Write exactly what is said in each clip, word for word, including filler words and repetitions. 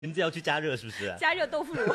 人家要去加热是不是？ 加热豆腐乳。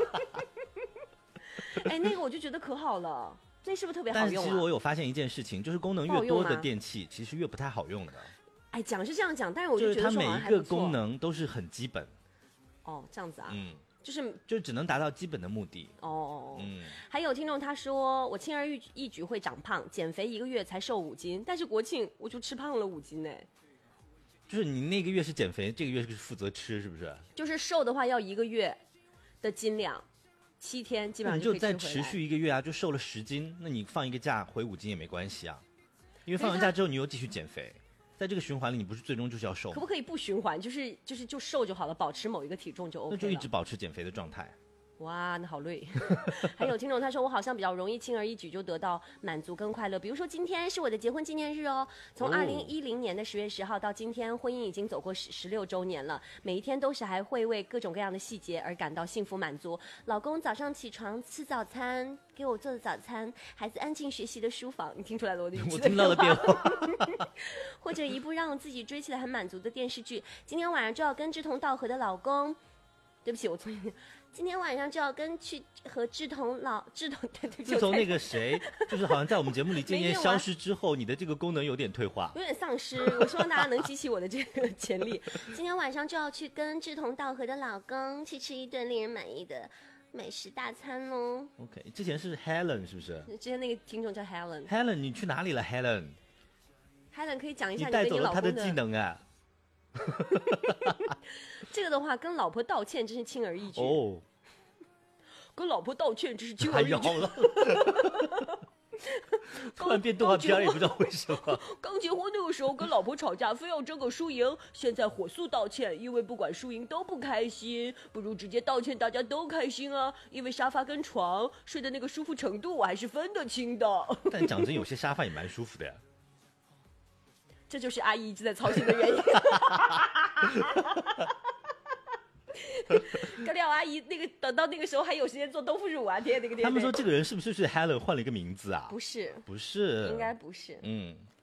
哎，那个我就觉得可好了，那是不是特别好用啊？ 但是其实我有发现一件事情，就是功能越多的电器，其实越不太好用的。 哎，讲是这样讲，但是我就觉得就是它每一个功能都是很基本。 哦，这样子啊， 嗯， 就是就只能达到基本的目的。 哦， 嗯。 还有听众他说，我轻而易易举会长胖，减肥一个月才瘦五斤，但是国庆我就吃胖了五斤呢。 就是你那个月是减肥，这个月是负责吃，是不是？ 就是瘦的话要一个月的斤两，七天基本上就可以吃回来。你就再持续一个月啊，就瘦了十斤，那你放一个假回五斤也没关系啊，因为放完假之后你又继续减肥，在这个循环里，你不是最终就是要瘦吗？ 可不可以不循环？就是就是就瘦就好了，保持某一个体重就 OK 了。 那就一直保持减肥的状态。 哇，那好累。还有听众他说，我好像比较容易轻而易举就得到满足跟快乐。比如说今天是我的结婚纪念日哦，从二零一零年的十月十号到今天，婚姻已经走过十十六周年了。每一天都是还会为各种各样的细节而感到幸福满足。老公早上起床吃早餐，给我做的早餐，孩子安静学习的书房，你听出来了我的语气？ 我听到了变化。 或者一部让我自己追起来很满足的电视剧，今天晚上就要跟志同道合的老公。对不起，我从今天晚上就要跟去和志同老志同对对。 自从那个谁，就是好像在我们节目里渐渐消失之后，你的这个功能有点退化， 有点丧失。我希望大家能激起我的这个潜力。今天晚上就要去跟志同道合的老公去吃一顿令人满意的美食大餐喽。 OK， 之前是 Helen 是不是？ 之前那个听众叫 Helen。 Helen 你去哪里了 Helen？ Helen 可以讲一下你带走了他的技能啊。 这个的话跟老婆道歉真是轻而易举哦， 跟老婆道歉真是轻而易举。 突然变动画片也不知道为什么。 刚结婚那个时候跟老婆吵架，非要争个输赢，现在火速道歉，因为不管输赢都不开心，不如直接道歉，大家都开心啊。因为沙发跟床睡的那个舒服程度我还是分得清的。 但讲真，有些沙发也蛮舒服的呀。 这就是阿姨一直在操心的原因。干廖阿姨那个等到那个时候还有时间做豆腐乳啊，天那个天。 他们说这个人是不是是 Helen 换了一个名字啊？ 不是， 不是， 应该不是。 嗯，